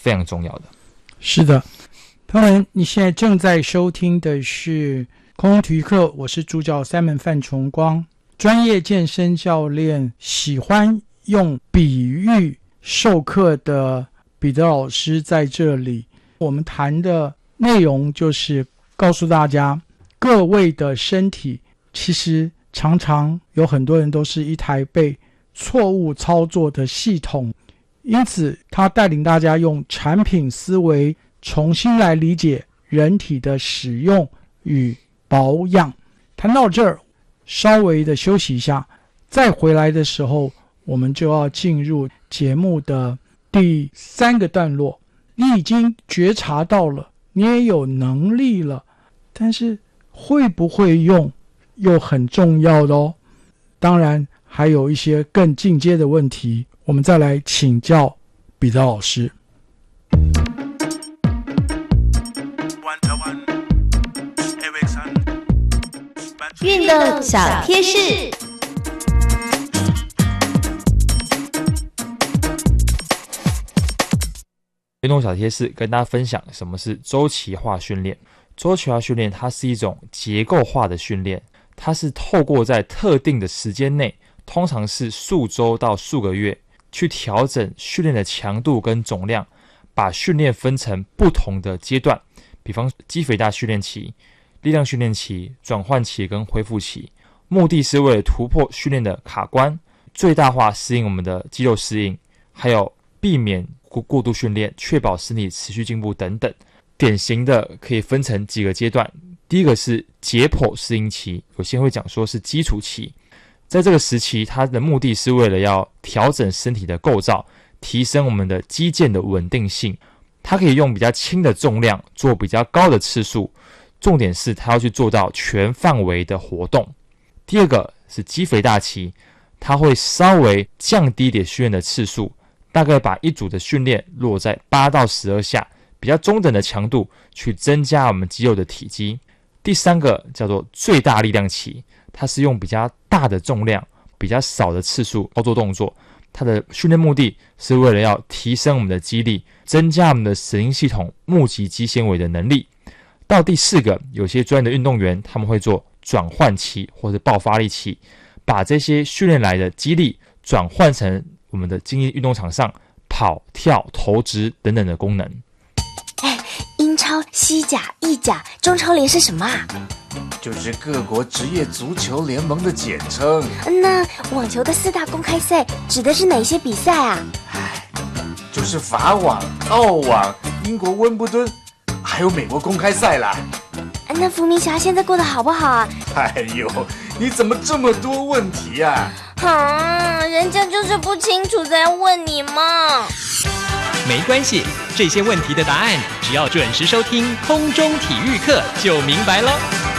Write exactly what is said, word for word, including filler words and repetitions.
非常重要的。 是的，朋友们，你现在正在收听的是空中体育课，我是主角 Simon 范崇光。专业健身教练，喜欢用比喻授课的彼得老师在这里。我们谈的内容就是告诉大家，各位的身体其实常常有很多人都是一台被错误操作的系统，因此他带领大家用产品思维重新来理解人体的使用与保养。谈到这儿，稍微的休息一下，再回来的时候我们就要进入节目的第三个段落。你已经觉察到了，你也有能力了，但是会不会用又很重要的哦。当然还有一些更进阶的问题，我们再来请教彼得老师。 运动小贴士， 运动小贴士跟大家分享什么是周期化训练。周期化训练它是一种结构化的训练，它是透过在特定的时间内，通常是数周到数个月，去调整训练的强度跟总量，把训练分成不同的阶段，比方肌肥大训练期、力量训练期、转换期跟恢复期，目的是为了突破训练的卡关，最大化适应我们的肌肉适应，还有避免过度训练，确保身体持续进步等等。典型的可以分成几个阶段，第一个是解剖适应期，有些人会讲说是基础期。在这个时期，它的目的是为了要调整身体的构造，提升我们的肌腱的稳定性。它可以用比较轻的重量做比较高的次数，重点是它要去做到全范围的活动。第二个是肌肥大期，它会稍微降低点训练的次数，大概把一组的训练落在八到十二下，比较中等的强度去增加我们肌肉的体积。第三个叫做最大力量期，它是用比较大的重量、比较少的次数操作动作，它的训练目的是为了要提升我们的肌力，增加我们的神经系统募集肌纤维的能力。到第四个，有些专业的运动员他们会做转换期或者爆发力期，把这些训练来的肌力转换成我们的竞技运动场上跑、跳、投掷等等的功能。 哎，英超、西甲、意甲、中超联是什么啊？ 就是各国职业足球联盟的简称。 那网球的四大公开赛指的是哪些比赛啊？ 唉，就是法网、澳网、英国温布顿，还有美国公开赛啦。 那伏明霞现在过得好不好啊？ 哎呦，你怎么这么多问题啊？ 啊，人家就是不清楚才问你嘛。 没关系，这些问题的答案只要准时收听空中体育课就明白了。